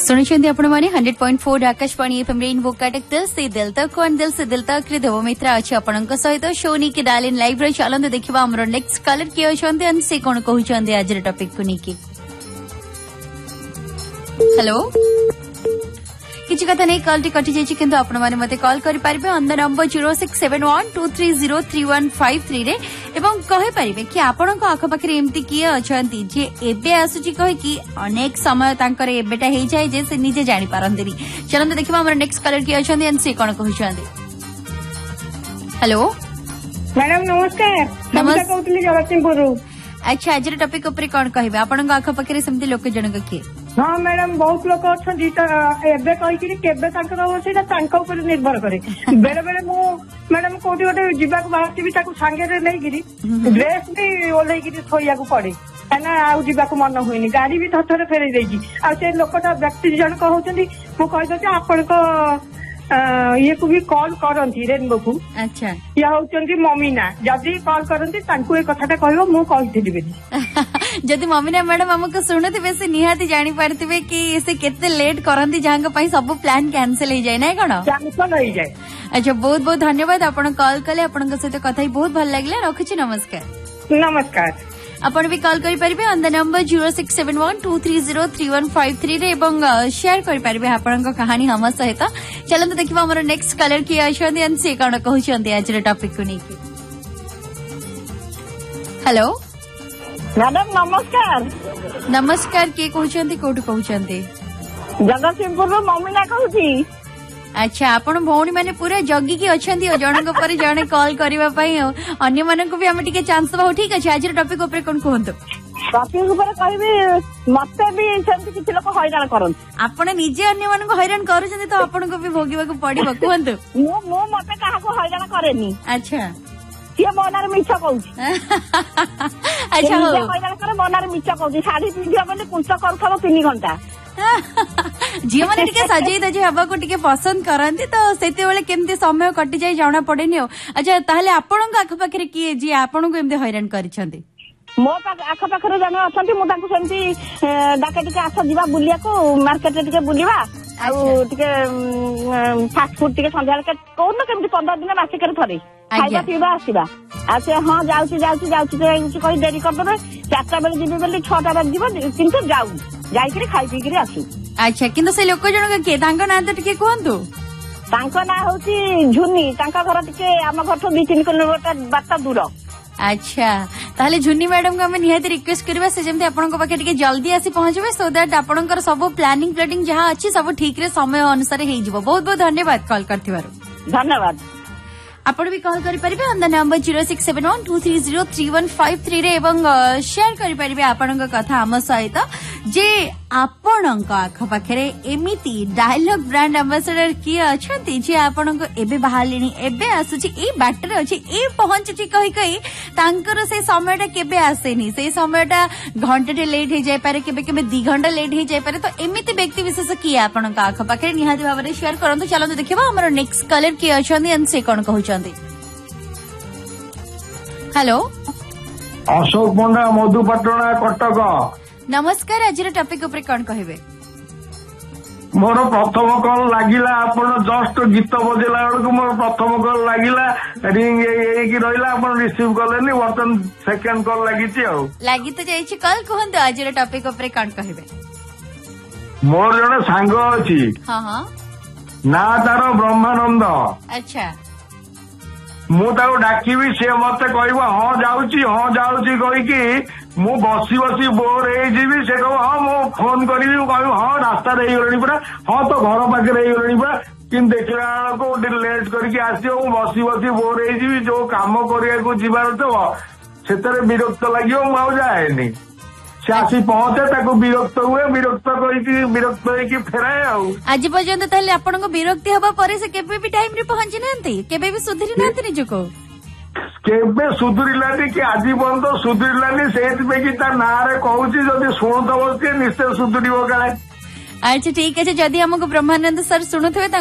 सुनिछन्ति आपण माने 100.4 Akashvani FM rainbow Cuttack दिल से दिल तक रे देव मित्र अछि आपणक सहित शोनी के डायल इन लाइव रे चलंत देखिबा हमर नेक्स्ट कलर के अछन्ते एंड से कोन कहउछन्ते आज रे टॉपिक को निकी। हेलो किछि कथा नै कॉल टी कटि जाइछि किंतु आपण माने मते कॉल करि पारिबे ऑन द नंबर 0671230353 रे एवं कहि पारिबे कि आपणक आख पाखरे एम्ति किए अछन्ति जे एबे आसुची कहि कि अनेक समय तांकर एबेटा हेइ जाय जे से निजे जानि पारन्तिनी। चलंत देखिबा हमर नेक्स्ट कलर के अछन्ति एंड से कोन कहउछन्ति। हेलो मैडम नमस्कार नमस्कार कहउतली जगतसिंहपुर। अच्छा आज रे टॉपिक ऊपर कोन कहिबे आपणक आख पाखरे सेमति लोक जनक किए। हाँ मैडम बहुत लोक अच्छा एबे कही केबे निर्भर करे बेले बेले मु मैडम कोटी गोटे जीवा बाहर सांगे नहीं ड्रेस भी ओल्ल थोया पड़े कहीं आउ जावाक मन हुए गाड़ी भी थर फेरई देगी से लोकटा व्यक्ति जन कहते मुझे आपण ये को भी कॉल करती रेनबो को। अच्छा ये होती ममीना जदि कॉल करती कथाटा कह मुझे जदि ममीना मैडम हमको शुणुवे से निहाती जानी पारे कि से केते लेट करती जहाँ सब प्लान कैंसिल हो जाए ना कौन कैंसिल हो जाए। अच्छा बहुत बहुत धन्यवाद आप कॉल कले आपण सहित कथा बहुत भल लगे रखुची नमस्कार। नमस्कार आपण भी कॉल करि परिबे ऑन द नंबर 0671230353 रे एवं शेयर करि परिबे आपनक कहानी हम सहित। चलंत देखिबा हमर नेक्स्ट कलर की अछंती एंड से कोन कहउछंती आज रे टॉपिक को नेकी। हेलो मैडम नमस्कार। नमस्कार के कहउछंती कोठु कहउछंती। जगतसिंहपुर रो मम्मीना कहउची। अच्छा आपण भौणी माने पूरा जगी की अछंती जणक पर जणे कॉल करबा पई अन्य मानक भी हम टिके चांस दबो। ठीक अछि आज रे टॉपिक ऊपर कोन कहंतो। टॉपिक ऊपर कहबी मते भी सेंति किछि लोक हैरान करन आपण निजे अन्य मानक हैरान करूछन तो आपण को भी भोगिबा को पड़िबो कहंतो। मो मते काहा को हैरान करेनी। अच्छा ये मनार मिछ कहउची। अच्छा हो हैरान करे मनार मिछ कहउची साड़ी पिंधिया बोले कुंच करथबो 3 घंटा झील मैंने सजई दजे हवा को टिके पसंद करती तो सेते बेले केमती समय कटि जाए जाना पड़ेनी। अच्छा ताहले आपणक आख पाखरे किए जी आपन को एमती हैरान करिसंती। मो आख पाखरे जने अछंती मु तांको सेमती डाके टिके आस जीवा बुलिया को मार्केट रे टिके बुलिवा आ टिके फास्ट फूड टिके संध्या के कोन केमती 15 दिन मासिक रे थरे खाइबा पीबा आसीबा आ से हां जाउची तो कहि देरी कर देबे 4टा बेले जिबे बेले 6टा बजे जीव किंतु जाऊ जाइकरी खाई पीकरी आसू। अच्छा किंतु से लोक जन के तांको ना तो टिके कहंतु। तांको ना होची झुनी तांका घर टिके आम घर 2-3 किलोमीटर बाटा दूर। अच्छा ताहले झुनी मैडम को हमें निहाती रिक्वेस्ट करबा से जेमते आपन को पाखे टिके जल्दी आसी पहुंचबे सो दैट आपनकर सब प्लानिंग जहां अछि सब ठीक रे समय अनुसार हे जिवो। बहुत बहुत धन्यवाद कॉल करथिबारु। धन्यवाद। आपण भी कॉल करि परिबे ऑन द नंबर 0671230353 रे एवं शेयर करि परिबे आपनक कथा हम सहित जे आपणक आख पाखरे एमिति डायलॉग ब्रांड एम्बेसडर किए अछंती जे आपणक एबे बाहालिनी एबे आसुची ए बाटर अछि ए पहुंचची कहि कहि तांकर से समयटा केबे आसेनी से समयटा घंटे लेट हे जाय पारे केबे केबे 2 घंटा लेट हे जाय पारे तो एमिति व्यक्ति विशेष किए आपणक आख पाखरे निहाती भाबरे शेयर करंतु। चलंतु देखिबा हमर नेक्स्ट कलर किए अछंती एंड से कोन कहउचंती। हेलो अशोक पंडा मधुपाटना कटक। नमस्कार आज टॉपिक ऊपर कौन कहबे। मोर प्रथम कॉल लागिला आपण जस्ट गीत बजेला बेलू मोर प्रथम कॉल लागिला रिंग एकी रहिला आपण रिसीव करलेनी वर्तन सेकंड कॉल लागिची लागी तो जाइछि कॉल कहंतु आज टॉपिक ऊपर कौन कहबे। मोर जने सांग अछि हां हां ना तार ब्रह्मानंद। अच्छा मु ताको डाकिबी से मते कहबो हां जाउची कहि कि मु बसी बोर हे जीवी से कहो हाँ मु फोन करी कहूँ हाँ रास्ता रही गलनी पूरा हाँ तो घर पाखे रही गलनी पूरा कि देखला को लेट करके आसो बसी बोर हे जो काम करने जीवार थो से विरक्त लगे मुझे जाए से आसी पहुंचे ताको विरक्त हुए विरक्त होगी फेराए आज पर्यंत ताहले आपन को विरक्ति हबा परे से केबे भी टाइम रे पहुंची नांती केबे भी सुधरी नांती निजको केबे सुधुरिलानी कि आज पर्यंत सुधुरिलानी से ना कहूँ जदि शुणुव सी निश्चय सुधुर काले। अच्छा ठीक है जदि हमको ब्रह्मानंद सर शुणुवे